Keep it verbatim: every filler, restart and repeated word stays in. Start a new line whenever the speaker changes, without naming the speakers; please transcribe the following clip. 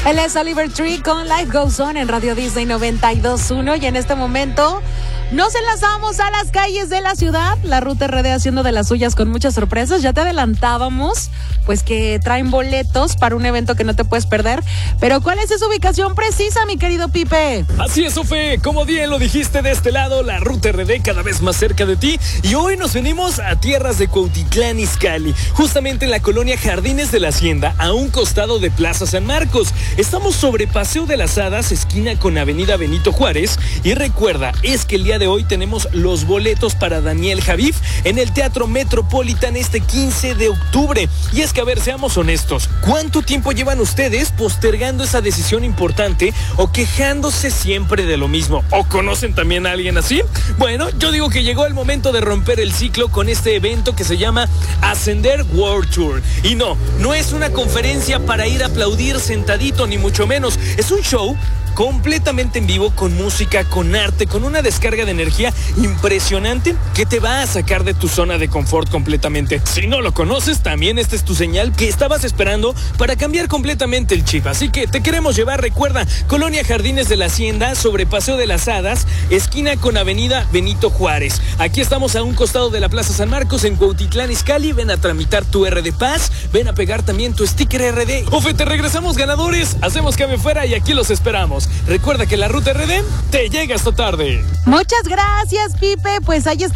Él es Oliver Tree con Life Goes On en Radio Disney noventa y dos punto uno y en este momento nos enlazamos a las calles de la ciudad. La Ruta R D haciendo de las suyas con muchas sorpresas. Ya te adelantábamos, pues que traen boletos para un evento que no te puedes perder. Pero ¿cuál es esa ubicación precisa, mi querido Pipe?
Así es, Ofe, como bien lo dijiste, de este lado, la Ruta R D cada vez más cerca de ti. Y hoy nos venimos a tierras de Cuautitlán Izcalli, justamente en la colonia Jardines de la Hacienda, a un costado de Plaza San Marcos. Estamos sobre Paseo de las Hadas, esquina con Avenida Benito Juárez. Y recuerda, es que el día de hoy tenemos los boletos para Daniel Javif en el Teatro Metropolitan este quince de octubre. Y es que, a ver, seamos honestos, ¿cuánto tiempo llevan ustedes postergando esa decisión importante o quejándose siempre de lo mismo? ¿O conocen también a alguien así? Bueno, yo digo que llegó el momento de romper el ciclo con este evento que se llama Ascender World Tour. Y no, no es una conferencia para ir a aplaudir sentadito, ni mucho menos. Es un show completamente en vivo, con música, con arte, con una descarga de energía impresionante que te va a sacar de tu zona de confort completamente. Si no lo conoces, también esta es tu señal que estabas esperando para cambiar completamente el chip. Así que te queremos llevar, recuerda, Colonia Jardines de la Hacienda, sobre Paseo de las Hadas, esquina con Avenida Benito Juárez. Aquí estamos a un costado de la Plaza San Marcos en Cuautitlán Izcalli. Ven a tramitar tu R D Pass, ven a pegar también tu sticker R D. Ofe, te regresamos ganadores, hacemos cambio fuera y aquí los esperamos. Recuerda que la Ruta R D te llega esta tarde.
Muchas gracias, Pipe. Pues ahí está.